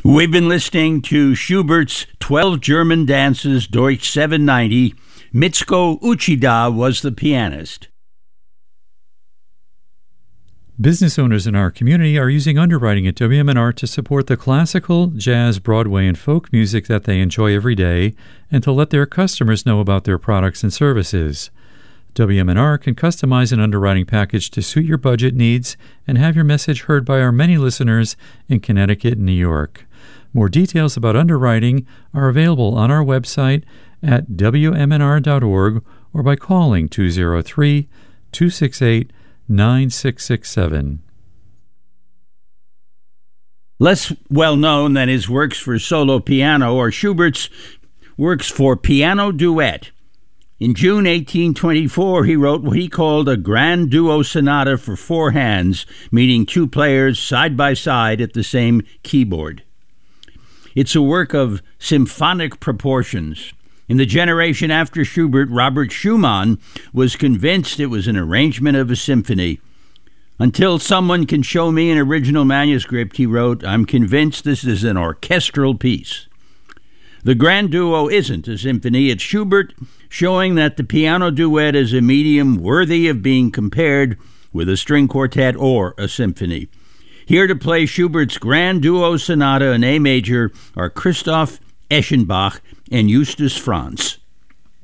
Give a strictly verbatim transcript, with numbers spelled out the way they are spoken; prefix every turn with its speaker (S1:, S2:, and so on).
S1: We've been listening to Schubert's twelve German Dances, Deutsch seven ninety. Mitsuko Uchida was the pianist.
S2: Business owners in our community are using underwriting at W M N R to support the classical, jazz, Broadway, and folk music that they enjoy every day and to let their customers know about their products and services. W M N R can customize an underwriting package to suit your budget needs and have your message heard by our many listeners in Connecticut and New York. More details about underwriting are available on our website at W M N R dot org or by calling two oh three, two six eight, nine six six seven.
S1: Less well known than his works for solo piano or Schubert's works for piano duet. In June eighteen twenty-four, he wrote what he called a grand duo sonata for four hands, meaning two players side by side at the same keyboard. It's a work of symphonic proportions. In the generation after Schubert, Robert Schumann was convinced it was an arrangement of a symphony. Until someone can show me an original manuscript, he wrote, I'm convinced this is an orchestral piece. The grand duo isn't a symphony. It's Schubert showing that the piano duet is a medium worthy of being compared with a string quartet or a symphony. Here to play Schubert's grand duo sonata in A major are Christoph Eschenbach and Justus Franz.